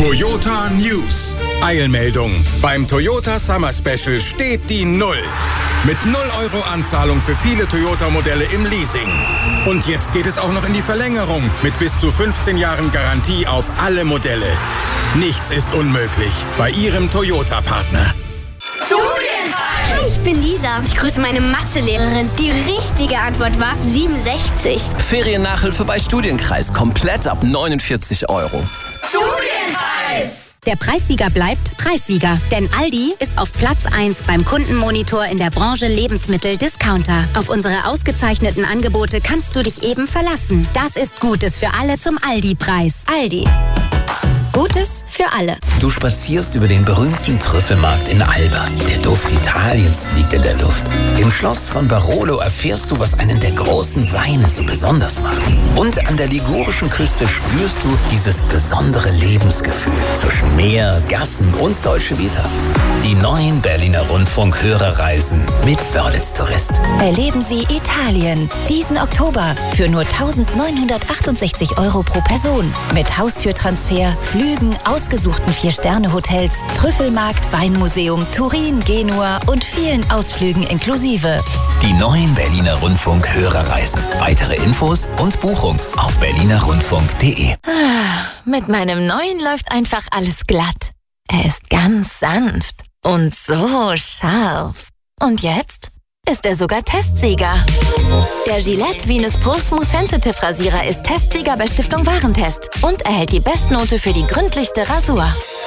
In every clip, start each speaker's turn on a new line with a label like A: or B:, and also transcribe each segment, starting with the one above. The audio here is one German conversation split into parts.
A: Toyota News. Eilmeldung. Beim Toyota Summer Special steht die 0. Mit 0 Euro Anzahlung für viele Toyota-Modelle im Leasing. Und jetzt geht es auch noch in die Verlängerung mit bis zu 15 Jahren Garantie auf alle Modelle. Nichts ist unmöglich bei Ihrem Toyota-Partner.
B: Ich bin Lisa. Ich grüße meine Mathelehrerin. Die richtige Antwort war 67.
C: Feriennachhilfe bei Studienkreis. Komplett ab 49 Euro.
B: Studienkreis!
D: Der Preissieger bleibt Preissieger. Denn Aldi ist auf Platz 1 beim Kundenmonitor in der Branche Lebensmittel-Discounter. Auf unsere ausgezeichneten Angebote kannst du dich eben verlassen. Das ist Gutes für alle zum Aldi-Preis. Aldi. Gutes für alle.
C: Du spazierst über den berühmten Trüffelmarkt in Alba. Der Duft Italiens liegt in der Luft. Im Schloss von Barolo erfährst du, was einen der großen Weine so besonders macht. Und an der ligurischen Küste spürst du dieses besondere Lebensgefühl zwischen Meer, Gassen und Dolce Vita. Die neuen Berliner Rundfunk-Hörerreisen mit Wörlitz Tourist.
E: Erleben Sie Italien diesen Oktober für nur 1.968 Euro pro Person. Mit Haustürtransfer, Flügen, ausgesuchten 4-Sterne-Hotels, Trüffelmarkt, Weinmuseum, Turin, Genua und vielen Ausflügen inklusive.
C: Die neuen Berliner Rundfunk-Hörerreisen. Weitere Infos und Buchung auf berlinerrundfunk.de.
E: Mit meinem neuen läuft einfach alles glatt. Er ist ganz sanft und so scharf. Und jetzt ist er sogar Testsieger. Der Gillette Venus Pro Smooth Sensitive Rasierer ist Testsieger bei Stiftung Warentest und erhält die Bestnote für die gründlichste Rasur.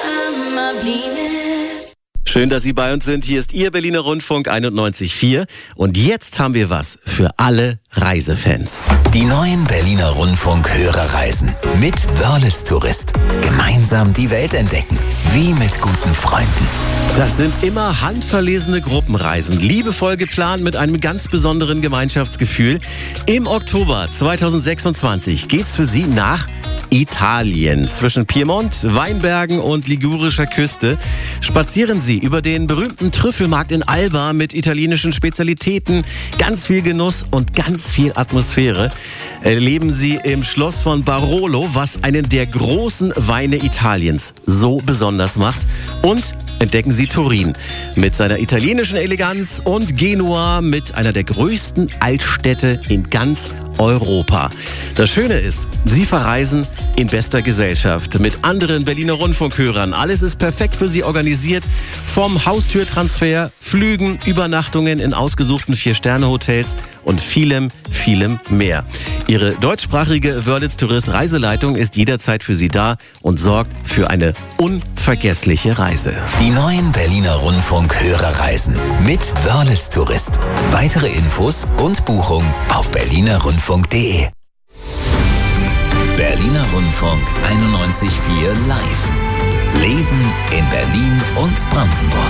F: Schön, dass Sie bei uns sind. Hier ist Ihr Berliner Rundfunk 91.4. Und jetzt haben wir was für alle Reisefans.
C: Die neuen Berliner Rundfunk-Hörerreisen mit Wörlitz Tourist. Gemeinsam die Welt entdecken, wie mit guten Freunden.
F: Das sind immer handverlesene Gruppenreisen, liebevoll geplant mit einem ganz besonderen Gemeinschaftsgefühl. Im Oktober 2026 geht's für Sie nach Italien. Zwischen Piemont, Weinbergen und ligurischer Küste spazieren Sie über den berühmten Trüffelmarkt in Alba mit italienischen Spezialitäten, ganz viel Genuss und ganz viel Atmosphäre. Erleben Sie im Schloss von Barolo, was einen der großen Weine Italiens so besonders macht. Und entdecken Sie Turin mit seiner italienischen Eleganz und Genua mit einer der größten Altstädte in ganz Europa. Das Schöne ist, Sie verreisen in bester Gesellschaft mit anderen Berliner Rundfunkhörern. Alles ist perfekt für Sie organisiert. Vom Haustürtransfer, Flügen, Übernachtungen in ausgesuchten 4-Sterne-Hotels und vielem, vielem mehr. Ihre deutschsprachige Wörlitz Tourist Reiseleitung ist jederzeit für Sie da und sorgt für eine unvergessliche Reise.
C: Die neuen Berliner Rundfunk-Hörerreisen mit Wörlitz Tourist. Weitere Infos und Buchung auf berlinerrundfunk.de. Berliner Rundfunk 91.4 Live. Leben in Berlin und Brandenburg.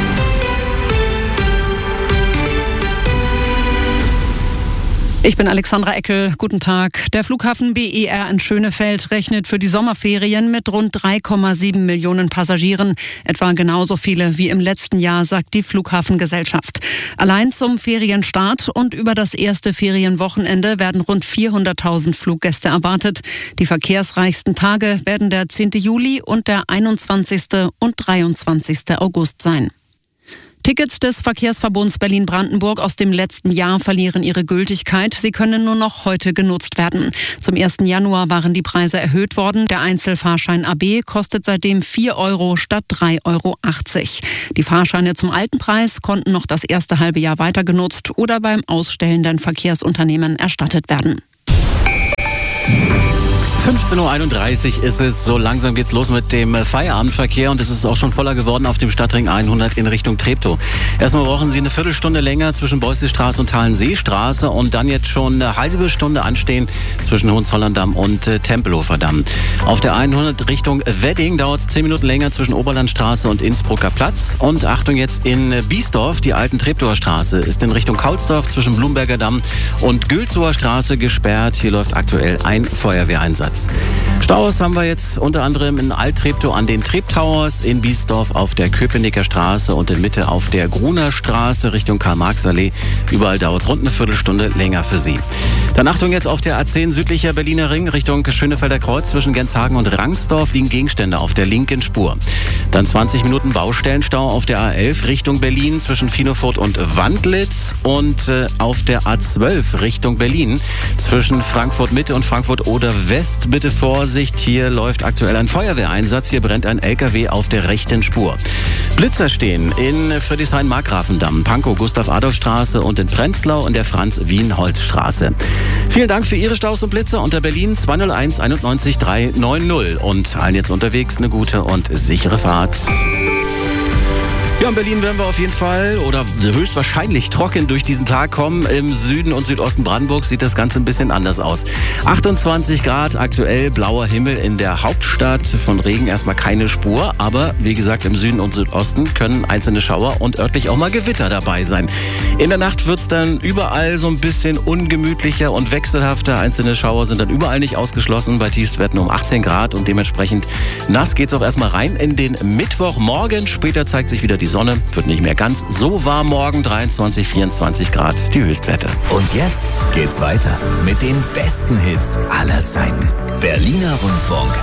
G: Ich bin Alexandra Eckel. Guten Tag. Der Flughafen BER in Schönefeld rechnet für die Sommerferien mit rund 3,7 Millionen Passagieren. Etwa genauso viele wie im letzten Jahr, sagt die Flughafengesellschaft. Allein zum Ferienstart und über das erste Ferienwochenende werden rund 400.000 Fluggäste erwartet. Die verkehrsreichsten Tage werden der 10. Juli und der 21. und 23. August sein. Tickets des Verkehrsverbunds Berlin-Brandenburg aus dem letzten Jahr verlieren ihre Gültigkeit. Sie können nur noch heute genutzt werden. Zum 1. Januar waren die Preise erhöht worden. Der Einzelfahrschein AB kostet seitdem 4 Euro statt 3,80 Euro. Die Fahrscheine zum alten Preis konnten noch das erste halbe Jahr weiter genutzt oder beim ausstellenden Verkehrsunternehmen erstattet werden.
F: 15.31 Uhr ist es, so langsam geht's los mit dem Feierabendverkehr und es ist auch schon voller geworden auf dem Stadtring 100 in Richtung Treptow. Erstmal brauchen Sie eine Viertelstunde länger zwischen Beuyssestraße und Thalenseestraße und dann jetzt schon eine halbe Stunde anstehen zwischen Hohenzollern-Damm und Tempelhofer Damm. Auf der 100 Richtung Wedding dauert es 10 Minuten länger zwischen Oberlandstraße und Innsbrucker Platz. Und Achtung jetzt in Biesdorf, die alten Treptower Straße ist in Richtung Kaulsdorf zwischen Blumberger Damm und Gülzower Straße gesperrt. Hier läuft aktuell ein Feuerwehreinsatz. Staus haben wir jetzt unter anderem in Alt-Treptow an den Treptowers, in Biesdorf auf der Köpenicker Straße und in Mitte auf der Gruner Straße Richtung Karl-Marx-Allee. Überall dauert es rund eine Viertelstunde länger für Sie. Dann Achtung jetzt auf der A10 südlicher Berliner Ring Richtung Schönefelder Kreuz. Zwischen Genshagen und Rangsdorf liegen Gegenstände auf der linken Spur. Dann 20 Minuten Baustellenstau auf der A11 Richtung Berlin zwischen Finofurt und Wandlitz und auf der A12 Richtung Berlin zwischen Frankfurt Mitte und Frankfurt Oder West. Bitte Vorsicht, hier läuft aktuell ein Feuerwehreinsatz. Hier brennt ein LKW auf der rechten Spur. Blitzer stehen in Friedrichshain-Markgrafendamm, Pankow, Gustav-Adolf-Straße und in Prenzlau und der Franz-Wien-Holz-Straße. Vielen Dank für Ihre Staus und Blitzer unter Berlin 201 91 390 und allen jetzt unterwegs eine gute und sichere Fahrt. Ja, in Berlin werden wir auf jeden Fall oder höchstwahrscheinlich trocken durch diesen Tag kommen. Im Süden und Südosten Brandenburgs sieht das Ganze ein bisschen anders aus. 28 Grad, aktuell blauer Himmel in der Hauptstadt. Von Regen erstmal keine Spur. Aber wie gesagt, im Süden und Südosten können einzelne Schauer und örtlich auch mal Gewitter dabei sein. In der Nacht wird es dann überall so ein bisschen ungemütlicher und wechselhafter. Einzelne Schauer sind dann überall nicht ausgeschlossen. Bei Tiefstwerten um 18 Grad und dementsprechend nass geht es auch erstmal rein in den Mittwochmorgen. Später zeigt sich wieder die Sonne, wird nicht mehr ganz so warm morgen, 23, 24 Grad die Höchstwerte.
C: Und jetzt geht's weiter mit den besten Hits aller Zeiten. Berliner Rundfunk